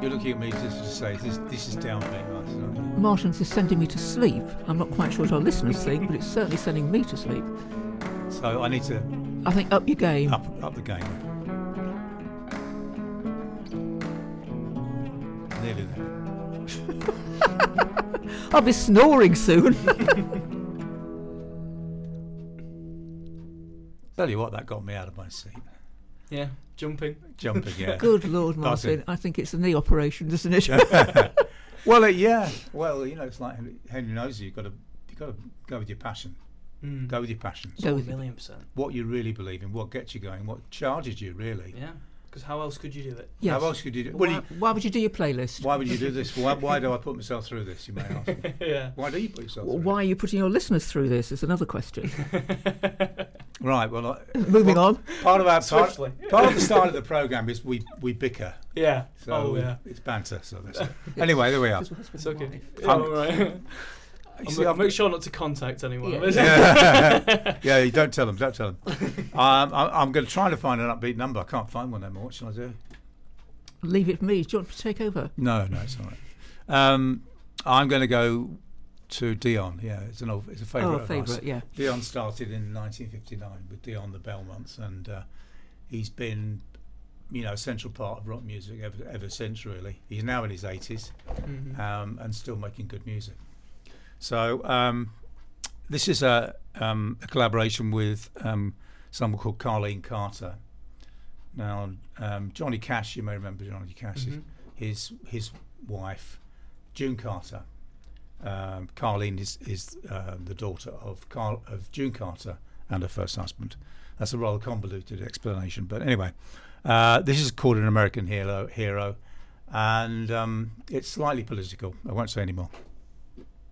You're looking at me just to say this is downbeat, isn't it? Martin's is sending me to sleep. I'm not quite sure what our listeners think, but it's certainly sending me to sleep. So I need to... I think up your game. Up the game. Nearly there. I'll be snoring soon. Tell you what, that got me out of my seat. Yeah, jumping, yeah. Good Lord, Martin. I think it's the knee operation, doesn't it? Well, yeah. Well, it's like Henry knows you've got to go with your passion. Go with your passion. Go with 1,000,000%. What you really believe in, what gets you going, what charges you really. Yeah. Because how else could you do it? Yes. How else could you do it? Why would you do your playlist? Why would you do this? Why do I put myself through this, you may ask me? Yeah. Why do you put yourself through Why are you putting your listeners through this is another question. Right, well... Moving on. Part of Swiftly. Part of the start of the programme is we bicker. Yeah. So it's banter, so that's it. Anyway, there we are. It's okay. All right. I'll make sure not to contact anyone. Yeah, you don't tell them. I'm going to try to find an upbeat number. I can't find one anymore. What shall I do? Leave it for me. Do you want to take over? No, it's all right. I'm going to go to Dion. Yeah, it's a favourite of ours. Yeah. Dion started in 1959 with Dion the Belmonts, and he's been, a central part of rock music ever since. Really, he's now in his 80s, and still making good music. So this is a collaboration with someone called Carleen Carter. Now, Johnny Cash, you may remember Johnny Cash, his wife, June Carter. Carleen is the daughter of June Carter and her first husband. That's a rather convoluted explanation, but anyway, this is called An American Hero, and it's slightly political. I won't say any more.